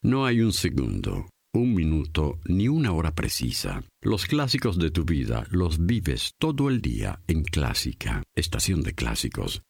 No hay un segundo, un minuto ni una hora precisa. Los clásicos de tu vida los vives todo el día en Clásica, estación de clásicos.